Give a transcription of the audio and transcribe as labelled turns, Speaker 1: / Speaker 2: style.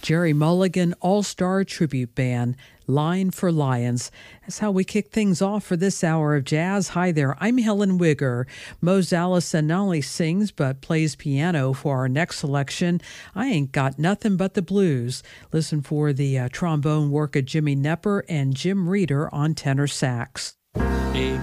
Speaker 1: Jerry Mulligan All-Star Tribute Band, Line for Lions. That's how we kick things off for this hour of jazz. Hi there, I'm Helen Wigger. Mose Allison not only sings but plays piano for our next selection. I Ain't Got Nothing But the Blues. Listen for the trombone work of Jimmy Knepper and Jim Reeder on tenor sax.
Speaker 2: Ain't